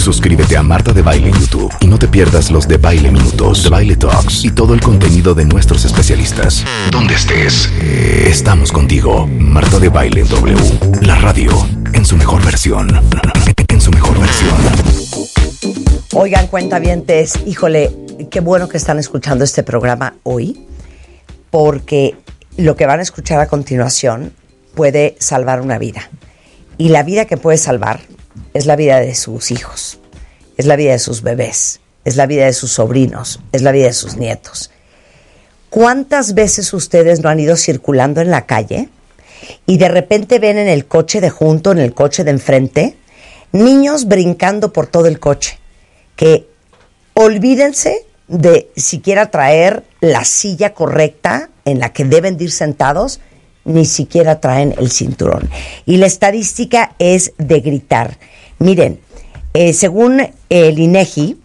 Suscríbete a Marta de Baile en YouTube y no te pierdas los de Baile Minutos, de Baile Talks y todo el contenido de nuestros especialistas. Donde estés, estamos contigo. Marta de Baile W, la radio en su mejor versión. En su mejor versión. Oigan, cuentavientes, híjole, qué bueno que están escuchando este programa hoy, porque lo que van a escuchar a continuación puede salvar una vida. Y la vida que puede salvar es la vida de sus hijos, es la vida de sus bebés, es la vida de sus sobrinos, es la vida de sus nietos. ¿Cuántas veces ustedes no han ido circulando en la calle y de repente ven en el coche de junto, en el coche de enfrente, niños brincando por todo el coche? Que olvídense de siquiera traer la silla correcta en la que deben de ir sentados, ni siquiera traen el cinturón. Y la estadística es de gritar. Miren, según el INEGI,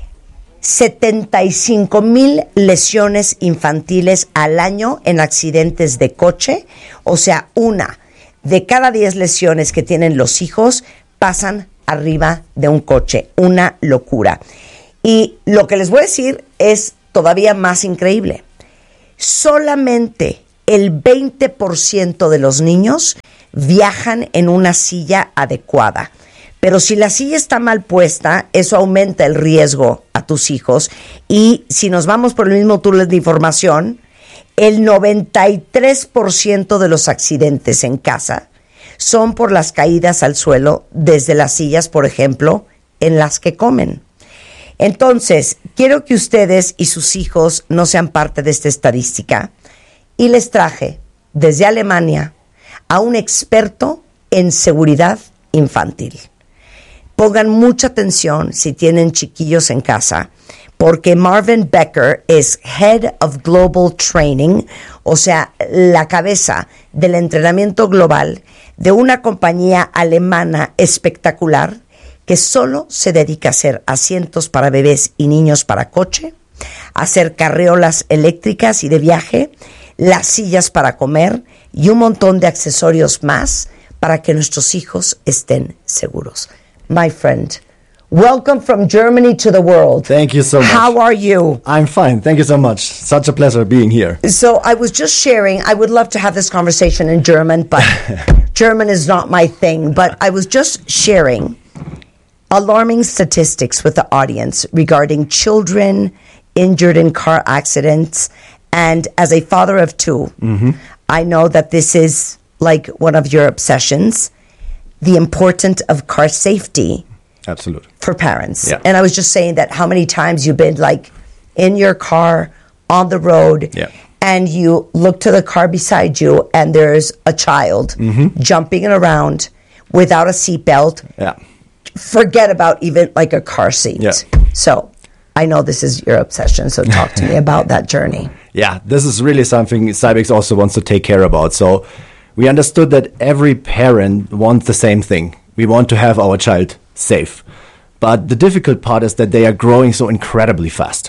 75,000 lesiones infantiles al año en accidentes de coche. O sea, 1 de cada 10 lesiones que tienen los hijos pasan arriba de un coche. Una locura. Y lo que les voy a decir es todavía más increíble. Solamente el 20% de los niños viajan en una silla adecuada. Pero si la silla está mal puesta, eso aumenta el riesgo a tus hijos. Y si nos vamos por el mismo túnel de información, el 93% de los accidentes en casa son por las caídas al suelo desde las sillas, por ejemplo, en las que comen. Entonces, quiero que ustedes y sus hijos no sean parte de esta estadística. Y les traje desde Alemania a un experto en seguridad infantil. Pongan mucha atención si tienen chiquillos en casa, porque Marvin Becker es Head of Global Training, o sea, la cabeza del entrenamiento global de una compañía alemana espectacular que solo se dedica a hacer asientos para bebés y niños para coche, a hacer carriolas eléctricas y de viaje, las sillas para comer y un montón de accesorios más para que nuestros hijos estén seguros. My friend, welcome from Germany to the world. Thank you so much. How are you? I'm fine. Thank you so much. Such a pleasure being here. So I was just sharing, I would love to have this conversation in German, but German is not my thing. But I was just sharing alarming statistics with the audience regarding children injured in car accidents. And as a father of 2, I know that this is like one of your obsessions, the importance of car safety. Absolutely. For parents. Yeah. And I was just saying that how many times you've been like in your car on the road and you look to the car beside you and there's a child jumping around without a seatbelt. Yeah. Forget about even like a car seat. Yeah. So I know this is your obsession, so talk to me about that journey. Yeah, this is really something Cybex also wants to take care about. So we understood that every parent wants the same thing. We want to have our child safe. But the difficult part is that they are growing so incredibly fast.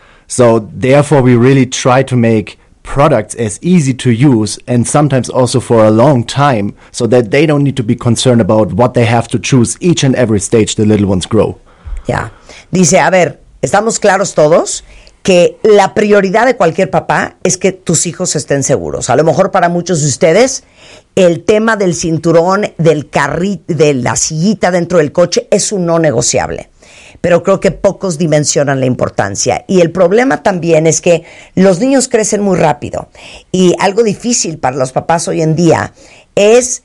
So therefore, we really try to make products as easy to use and sometimes also for a long time so that they don't need to be concerned about what they have to choose each and every stage the little ones grow. Yeah. Dice, a ver, estamos claros todos que la prioridad de cualquier papá es que tus hijos estén seguros. A lo mejor para muchos de ustedes el tema del cinturón, del carrito, de la sillita dentro del coche es un no negociable. Pero creo que pocos dimensionan la importancia. Y el problema también es que los niños crecen muy rápido. Y algo difícil para los papás hoy en día es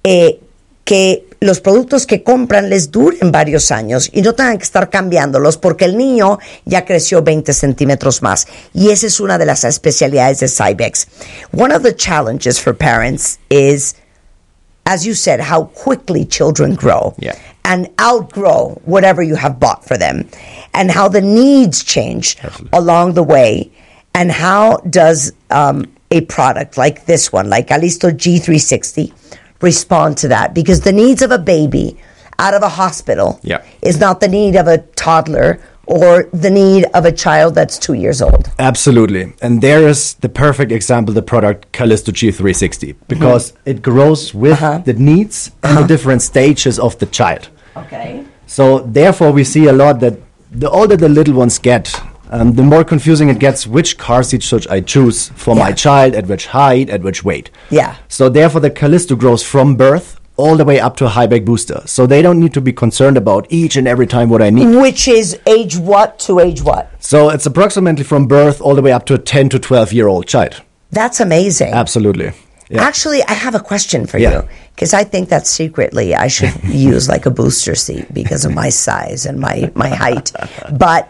que los productos que compran les duren varios años y no tengan que estar cambiándolos porque el niño ya creció 20 centímetros más. Y esa es una de las especialidades de Cybex. One of the challenges for parents is, as you said, how quickly children grow and outgrow whatever you have bought for them, and how the needs change along the way, and how does a product like this one, like Alisto G360, respond to that? Because the needs of a baby out of a hospital is not the need of a toddler or the need of a child that's 2 years old. Absolutely. And there is the perfect example, the product Callisto G360, because it grows with the needs and the different stages of the child. Okay. So therefore, we see a lot that the older the little ones get, the more confusing it gets. Which car seat should I choose for my child, at which height, at which weight? Yeah. So therefore, the Callisto grows from birth all the way up to a high-back booster. So they don't need to be concerned about each and every time what I need. Which is age what to age what? So it's approximately from birth all the way up to a 10 to 12-year-old child. That's amazing. Absolutely. Yeah. Actually, I have a question for Yeah. you, because I think that secretly I should use like a booster seat because of my size and my height. But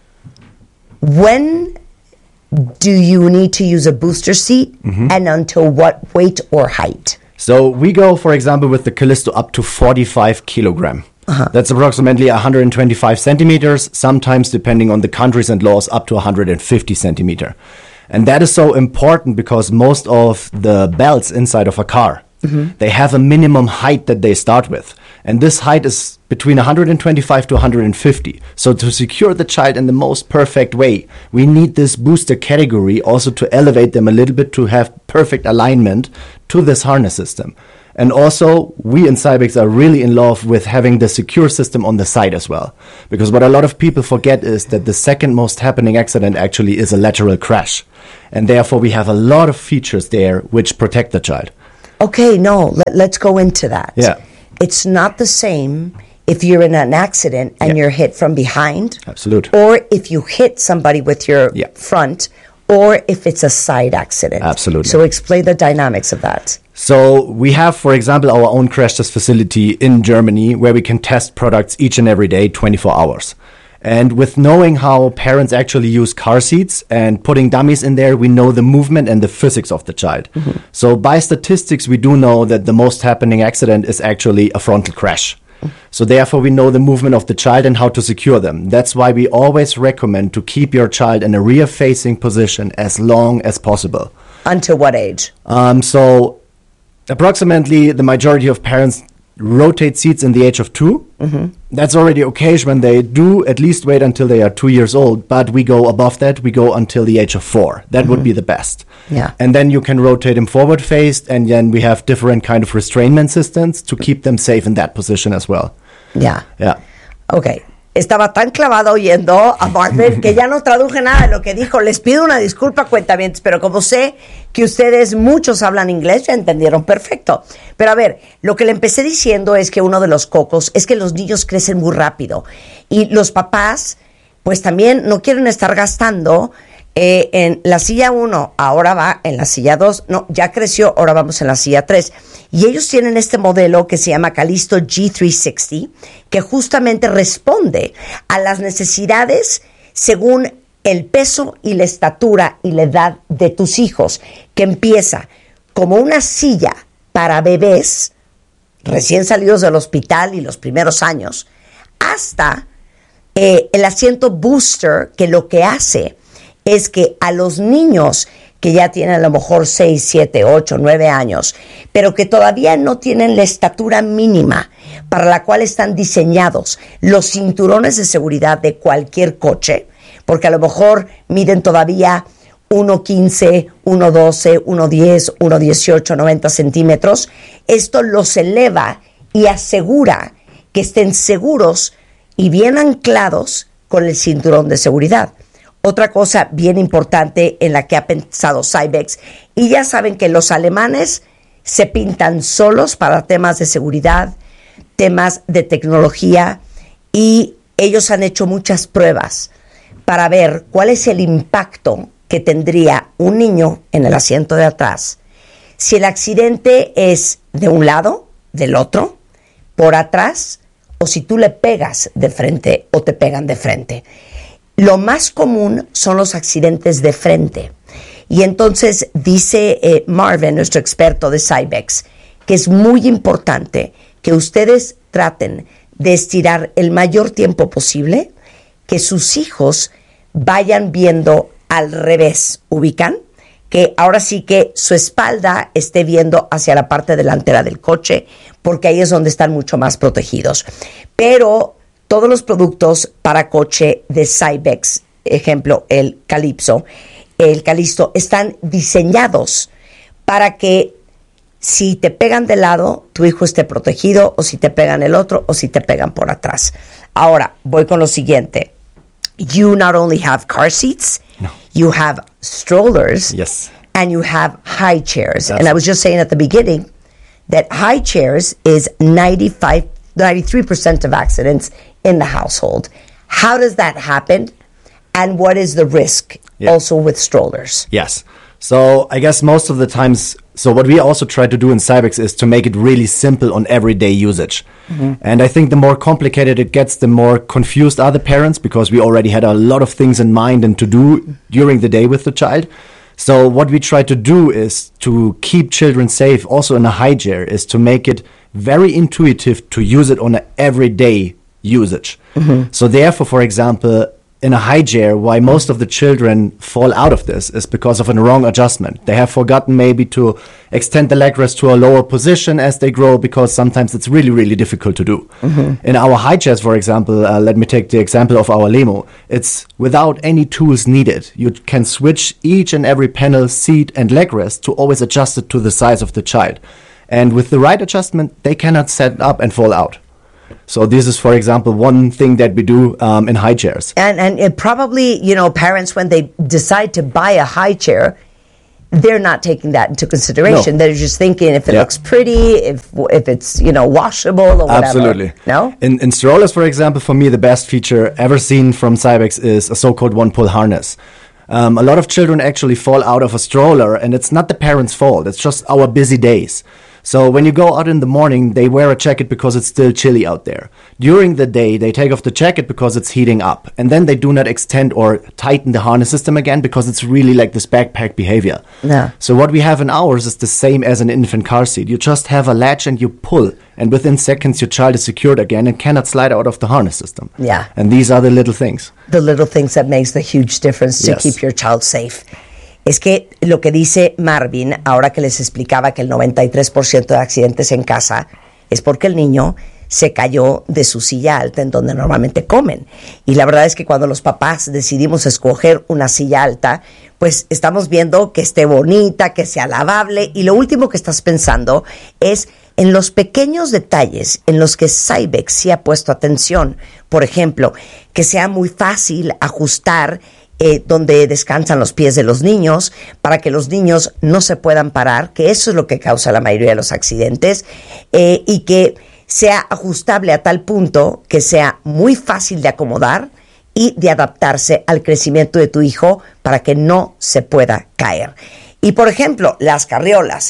when do you need to use a booster seat, and until what weight or height? So we go, for example, with the Callisto up to 45 kilogram. That's approximately 125 centimeters, sometimes depending on the countries and laws up to 150 centimeter. And that is so important because most of the belts inside of a car, they have a minimum height that they start with. And this height is between 125 to 150. So to secure the child in the most perfect way, we need this booster category also to elevate them a little bit to have perfect alignment to this harness system. And also, we in Cybex are really in love with having the secure system on the side as well. Because what a lot of people forget is that the second most happening accident actually is a lateral crash. And therefore, we have a lot of features there which protect the child. Okay, no, let's go into that. Yeah. It's not the same if you're in an accident and Yeah. you're hit from behind. Absolutely. Or if you hit somebody with your Yeah. front, or if it's a side accident. Absolutely. So explain the dynamics of that. So we have, for example, our own crash test facility in Germany where we can test products each and every day, 24 hours. And with knowing how parents actually use car seats and putting dummies in there, we know the movement and the physics of the child. So by statistics, we do know that the most happening accident is actually a frontal crash. So therefore, we know the movement of the child and how to secure them. That's why we always recommend to keep your child in a rear-facing position as long as possible. Until what age? So approximately the majority of parents rotate seats in the age of 2. That's already okay when they do at least wait until they are 2 years old, but we go above that, we go until the age of 4. That would be the best. Yeah. And then you can rotate them forward faced, and then we have different kind of restrainment systems to keep them safe in that position as well. Ya. Yeah. Ok. Estaba tan clavado oyendo a Marvin que ya no traduje nada de lo que dijo. Les pido una disculpa, cuentavientes, pero como sé que ustedes muchos hablan inglés, ya entendieron perfecto. Pero a ver, lo que le empecé diciendo es que uno de los cocos es que los niños crecen muy rápido. Y los papás, pues también no quieren estar gastando en la silla 1, ahora va en la silla 2, no, ya creció, ahora vamos en la silla 3. Y ellos tienen este modelo que se llama Callisto G360, que justamente responde a las necesidades según el peso y la estatura y la edad de tus hijos, que empieza como una silla para bebés recién salidos del hospital y los primeros años, hasta el asiento booster, que lo que hace es que a los niños que ya tienen a lo mejor 6, 7, 8, 9 años, pero que todavía no tienen la estatura mínima para la cual están diseñados los cinturones de seguridad de cualquier coche, porque a lo mejor miden todavía 1.15, 1.12, 1.10, 1.18, 90 centímetros, esto los eleva y asegura que estén seguros y bien anclados con el cinturón de seguridad. Otra cosa bien importante en la que ha pensado Cybex, y ya saben que los alemanes se pintan solos para temas de seguridad, temas de tecnología, y ellos han hecho muchas pruebas para ver cuál es el impacto que tendría un niño en el asiento de atrás si el accidente es de un lado, del otro, por atrás, o si tú le pegas de frente o te pegan de frente. Lo más común son los accidentes de frente. Y entonces dice Marvin, nuestro experto de Cybex, que es muy importante que ustedes traten de estirar el mayor tiempo posible, que sus hijos vayan viendo al revés, ¿ubican? Que ahora sí que su espalda esté viendo hacia la parte delantera del coche, porque ahí es donde están mucho más protegidos. Pero todos los productos para coche de Cybex, ejemplo, el Callisto, están diseñados para que si te pegan de lado, tu hijo esté protegido, o si te pegan el otro, o si te pegan por atrás. Ahora, voy con lo siguiente. You not only have car seats, No. you have strollers, Yes. and you have high chairs. That's And I was just saying at the beginning that high chairs is 93% of accidents in the household. How does that happen? And what is the risk also with strollers? Yes. So I guess most of the times, so what we also try to do in Cybex is to make it really simple on everyday usage. And I think the more complicated it gets, the more confused are the parents, because we already had a lot of things in mind and to do during the day with the child. So what we try to do is to keep children safe also in a high chair, is to make it very intuitive to use it on an everyday usage. So therefore, for example, in a high chair, why most of the children fall out of this is because of a wrong adjustment. They have forgotten maybe to extend the leg rest to a lower position as they grow, because sometimes it's really, really difficult to do. In our high chairs, for example, let me take the example of our Lemo. It's without any tools needed. You can switch each and every panel, seat and leg rest to always adjust it to the size of the child. And with the right adjustment, they cannot set up and fall out. So this is, for example, one thing that we do in high chairs. And it probably, you know, parents, when they decide to buy a high chair, they're not taking that into consideration. No. They're just thinking if it looks pretty, if it's, you know, washable or whatever. Absolutely. No? In strollers, for example, for me, the best feature ever seen from Cybex is a so-called one-pull harness. A lot of children actually fall out of a stroller, and it's not the parents' fault. It's just our busy days. So when you go out in the morning, they wear a jacket because it's still chilly out there. During the day, they take off the jacket because it's heating up. And then they do not extend or tighten the harness system again, because it's really like this backpack behavior. Yeah. So what we have in ours is the same as an infant car seat. You just have a latch and you pull. And within seconds, your child is secured again and cannot slide out of the harness system. Yeah. And these are the little things. The little things that makes the huge difference to Yes. keep your child safe. Es que lo que dice Marvin, ahora que les explicaba que el 93% de accidentes en casa es porque el niño se cayó de su silla alta en donde normalmente comen. Y la verdad es que cuando los papás decidimos escoger una silla alta, pues estamos viendo que esté bonita, que sea lavable, y lo último que estás pensando es en los pequeños detalles en los que Cybex sí ha puesto atención. Por ejemplo, que sea muy fácil ajustar donde descansan los pies de los niños, para que los niños no se puedan parar, que eso es lo que causa la mayoría de los accidentes, y que sea ajustable a tal punto que sea muy fácil de acomodar y de adaptarse al crecimiento de tu hijo para que no se pueda caer. Y por ejemplo, las carriolas.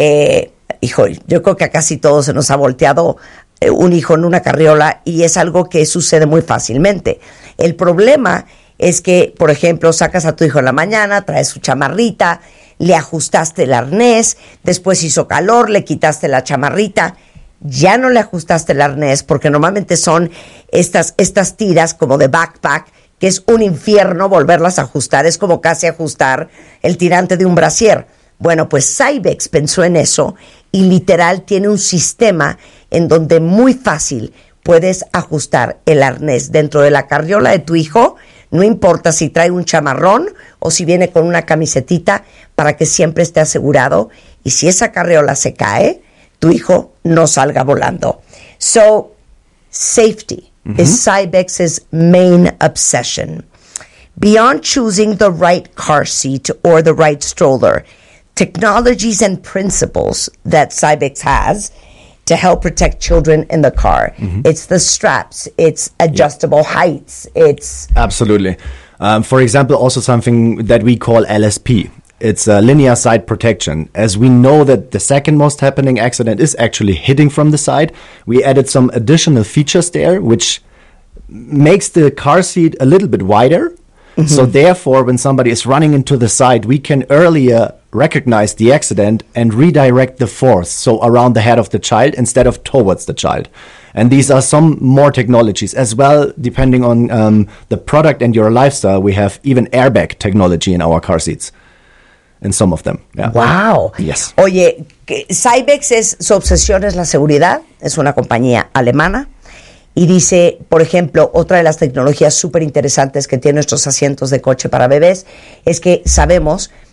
Hijo, yo creo que a casi todos se nos ha volteado un hijo en una carriola, y es algo que sucede muy fácilmente. El problema es que, por ejemplo, sacas a tu hijo en la mañana, traes su chamarrita, le ajustaste el arnés, después hizo calor, le quitaste la chamarrita, ya no le ajustaste el arnés, porque normalmente son estas tiras como de backpack, que es un infierno volverlas a ajustar, es como casi ajustar el tirante de un brasier. Bueno, pues Cybex pensó en eso y literal tiene un sistema en donde muy fácil puedes ajustar el arnés dentro de la carriola de tu hijo. No importa si trae un chamarrón o si viene con una camisetita, para que siempre esté asegurado. Y si esa carriola se cae, tu hijo no salga volando. So, safety is Cybex's main obsession. Beyond choosing the right car seat or the right stroller, technologies and principles that Cybex has to help protect children in the car. It's the straps, it's adjustable heights, it's... Absolutely. For example, also something that we call LSP. It's a linear side protection. As we know that the second most happening accident is actually hitting from the side, we added some additional features there, which makes the car seat a little bit wider. So therefore, when somebody is running into the side, we can earlier recognize the accident and redirect the force, so around the head of the child instead of towards the child. And these are some more technologies as well, depending on the product and your lifestyle. We have even airbag technology in our car seats, in some of them. Yeah. ¡Wow! Yes. Oye, Cybex su obsesión es la seguridad, es una compañía alemana, y dice, por ejemplo, otra de las tecnologías súper interesantes que tienen nuestros asientos de coche para bebés es que sabemos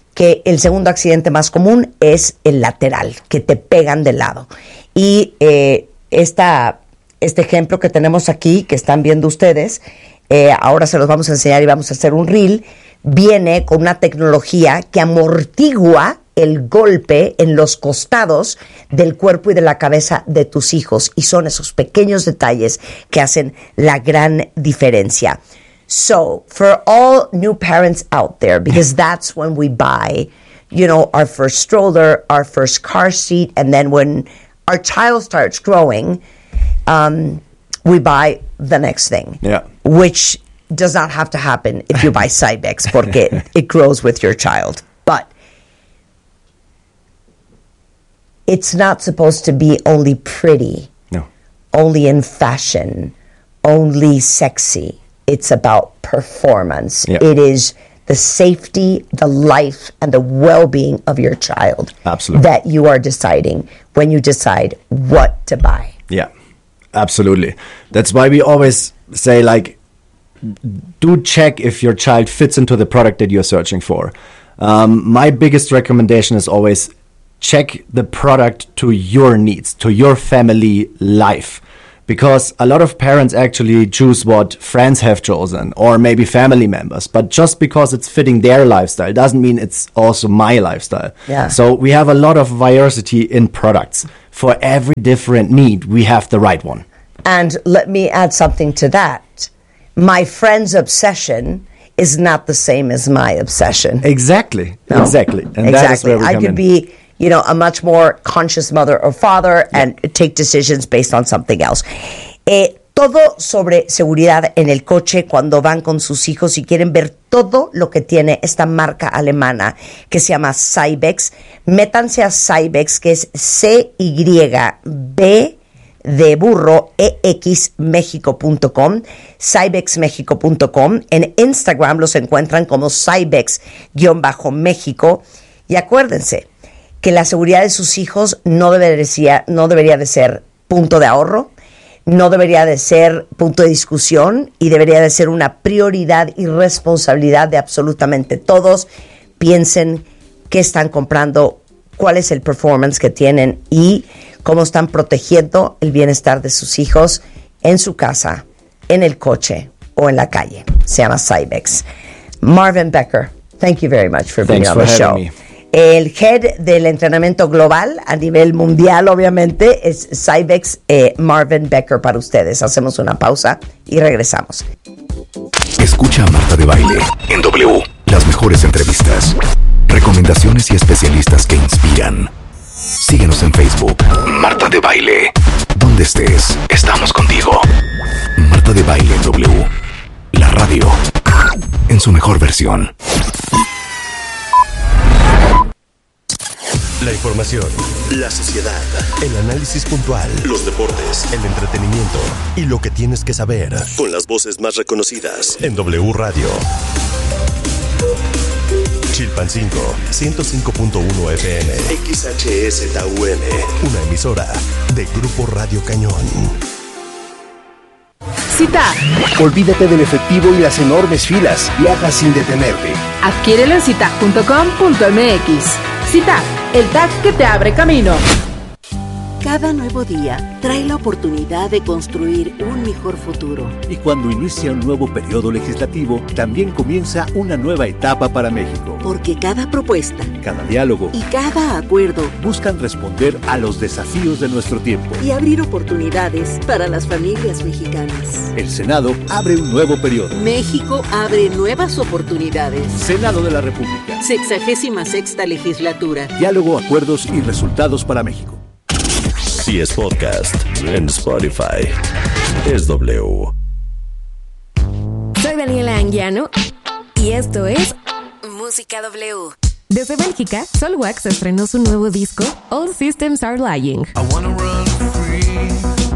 que el segundo accidente más común es el lateral, que te pegan de lado. Y este ejemplo que tenemos aquí, que están viendo ustedes, ahora se los vamos a enseñar y vamos a hacer un reel, viene con una tecnología que amortigua el golpe en los costados del cuerpo y de la cabeza de tus hijos. Y son esos pequeños detalles que hacen la gran diferencia. So, for all new parents out there, because that's when we buy, you know, our first stroller, our first car seat, and then when our child starts growing, we buy the next thing. Yeah. Which does not have to happen if you buy Cybex, porque it grows with your child. But it's not supposed to be only pretty, No. only in fashion, only sexy. It's about performance. Yeah. It is the safety, the life, and the well-being of your child. Absolutely. That you are deciding when you decide what to buy. Yeah, absolutely. That's why we always say, like, do check if your child fits into the product that you're searching for. My biggest recommendation is always check the product to your needs, to your family life. Because a lot of parents actually choose what friends have chosen or maybe family members. But just because it's fitting their lifestyle doesn't mean it's also my lifestyle. Yeah. So we have a lot of diversity in products. For every different need, we have the right one. And let me add something to that. My friend's obsession is not the same as my obsession. Exactly. No. Exactly. And exactly. that is where we I come could in. be, you know, a much more conscious mother or father and take decisions based on something else. Todo sobre seguridad en el coche cuando van con sus hijos y quieren ver todo lo que tiene esta marca alemana que se llama Cybex. Métanse a Cybex, que es CYB de burro, exmexico.com, cybexmexico.com. En Instagram los encuentran como Cybex-México. Y acuérdense que la seguridad de sus hijos no debería de ser punto de ahorro, no debería de ser punto de discusión y debería de ser una prioridad y responsabilidad de absolutamente todos. Piensen qué están comprando, cuál es el performance que tienen y cómo están protegiendo el bienestar de sus hijos en su casa, en el coche o en la calle. Se llama Cybex. Marvin Becker, thank you very much for being on the show. Me. El head del entrenamiento global a nivel mundial, obviamente, es Cybex, Marvin Becker para ustedes. Hacemos una pausa y regresamos. Escucha a Marta de Baile en W. Las mejores entrevistas, recomendaciones y especialistas que inspiran. Síguenos en Facebook, Marta de Baile. Donde estés, estamos contigo. Marta de Baile en W. La radio en su mejor versión. La información, la sociedad, el análisis puntual, los deportes, el entretenimiento y lo que tienes que saber con las voces más reconocidas en W Radio. Chilpancingo, 105.1 FM, XHSTUM, una emisora de Grupo Radio Cañón. Cita. Olvídate del efectivo y las enormes filas. Viaja sin detenerte. Adquiérelo en cita.com.mx. Cita, el tag que te abre camino. Cada nuevo día trae la oportunidad de construir un mejor futuro. Y cuando inicia un nuevo periodo legislativo, también comienza una nueva etapa para México. Porque cada propuesta, cada diálogo y cada acuerdo buscan responder a los desafíos de nuestro tiempo y abrir oportunidades para las familias mexicanas. El Senado abre un nuevo periodo. México abre nuevas oportunidades. Senado de la República. 66ª legislatura. Diálogo, acuerdos y resultados para México. Si es podcast en Spotify, es W. Soy Daniela Anguiano y esto es Música W. Desde Bélgica, Soulwax estrenó su nuevo disco, All Systems Are Lying. I wanna run free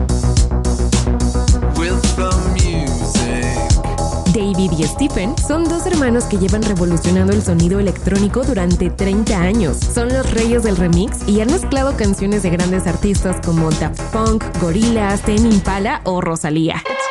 with the music. David y Stephen son dos hermanos que llevan revolucionando el sonido electrónico durante 30 años. Son los reyes del remix y han mezclado canciones de grandes artistas como Daft Punk, Gorillaz, Tame Impala o Rosalía.